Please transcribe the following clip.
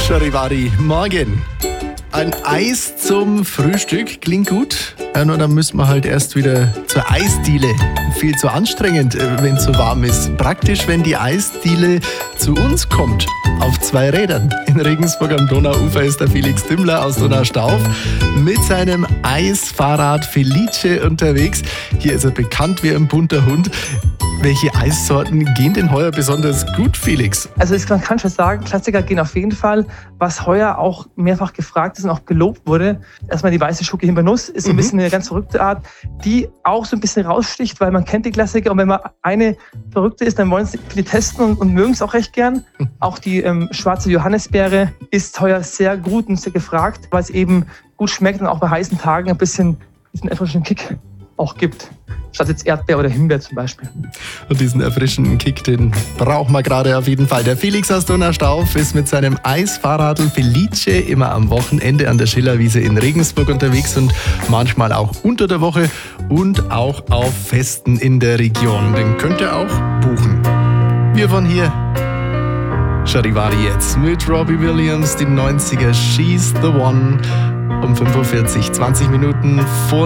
Charivari, morgen. Ein Eis zum Frühstück klingt gut. Ja, nur dann müssen wir halt erst wieder zur Eisdiele. Viel zu anstrengend, wenn es so warm ist. Praktisch, wenn die Eisdiele zu uns kommt. Auf 2 Rädern. In Regensburg am Donauufer ist der Felix Dümmler aus Donaustauf mit seinem Eisfahrrad Felice unterwegs. Hier ist er bekannt wie ein bunter Hund. Welche Eissorten gehen denn heuer besonders gut, Felix? Also man kann schon sagen, Klassiker gehen auf jeden Fall. Was heuer auch mehrfach gefragt ist und auch gelobt wurde, erstmal die weiße Schoki Himbeernuss, ist so ein bisschen eine ganz verrückte Art, die auch so ein bisschen raussticht, weil man kennt die Klassiker und wenn man eine verrückte ist, dann wollen es viele testen und mögen es auch recht gern. Auch die schwarze Johannisbeere ist heuer sehr gut und sehr gefragt, weil es eben gut schmeckt und auch bei heißen Tagen ein bisschen diesen erfrischenden Kick auch gibt. Statt jetzt Erdbeer oder Himbeer zum Beispiel. Und diesen erfrischenden Kick, den braucht man gerade auf jeden Fall. Der Felix aus Donaustauf ist mit seinem Eisfahrradl Felice immer am Wochenende an der Schillerwiese in Regensburg unterwegs und manchmal auch unter der Woche und auch auf Festen in der Region. Den könnt ihr auch buchen. Wir von hier. Charivari jetzt mit Robbie Williams, die 90er, She's the One. Um 5.40 Uhr, 20 Minuten vor